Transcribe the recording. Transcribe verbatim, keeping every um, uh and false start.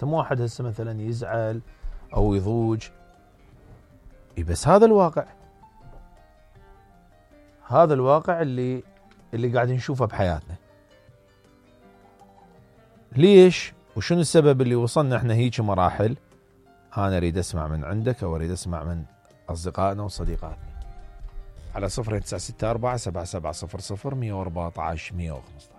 مو واحد هسه مثلا يزعل أو يضوج، بس هذا الواقع، هذا الواقع اللي اللي قاعد نشوفه بحياتنا. ليش وشنو السبب اللي وصلنا احنا هيك مراحل؟ أنا أريد أسمع من عندك أو أريد أسمع من أصدقائنا وصديقاتنا على صفر تسعة ستة أربعة سبعة سبعة صفر صفر مية وأربعة عشر مية وخمسة عشر.